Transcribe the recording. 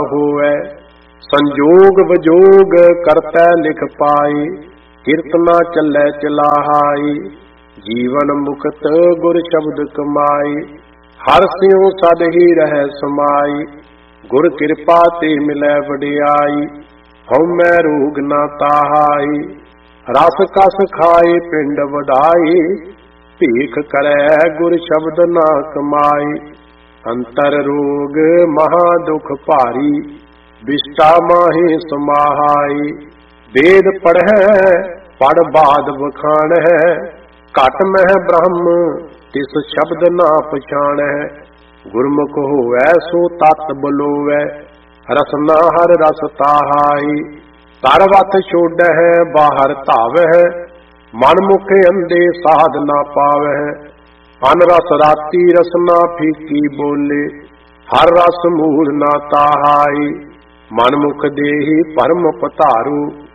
ਹੋਵੇ। ਸੰਜੋਗ ਵਿਜੋਗ ਕਰਤੈ ਲਿਖ ਪਾਈ, ਕੀਰਤਨਾ ਚੱਲੈ ਚਲਾਹਾਈ। ਜੀਵਨ ਮੁਕਤ ਗੁਰ ਸ਼ਬਦ ਕਮਾਈ, ਹਰ ਸਿਉ ਸਦ ਹੀ ਰਹਿ ਸਮਾਈ। ਗੁਰ ਕਿਰਪਾ ਤੇ ਮਿਲੈ ਵਡਿਆਈ, ਹਉਮੈ ਰੋਗ ਨਾ ਤਾਹਾਈ। ਰਸ ਕਸ ਖਾਏ ਪਿੰਡ ਵਡਾਈ, ਭੀਖ ਕਰੈ ਗੁਰ ਸ਼ਬਦ ਨਾ ਕਮਾਈ। ਅੰਤਰ ਰੋਗ ਮਹਾ ਦੁਖ ਭਾਰੀ, ਵਿਸ਼ਟਾ ਮਾਹੀ ਸਮਾਹਾਈ। ਵੇਦ ਪੜ੍ਹੈ ਪੜ ਬਾਦ ਵਖਾਣੈ, ਘਟ ਮਹਿ ਬ੍ਰਹਮ ਤਿਸ ਸ਼ਬਦ ਨਾ ਪਛਾਣੈ। ਗੁਰਮੁਖ ਹੋਵੈ ਸੋ ਤਤ ਬਲੋਵੈ, ਰਸਨਾ ਹਰ ਰਸ ਤਾਹਾਈ। ਤਰ ਵਤ ਛੋੜੈ ਬਾਹਰ ਧਾਵੈ, ਮਨ ਮੁਖ ਅੰਧੇ ਸਾਧ ਨਾ ਪਾਵੈ। ਅਨ ਰਸ ਰਾਤੀ ਰਸਨਾ ਫੀਕੀ ਬੋਲੇ, ਹਰ ਰਸ ਮੂਲ ਨਾ ਤਾਹਾਈ। ਮਨ ਮੁਖ ਦੇਹੀ ਭਰਮ ਪਧਾਰੂ,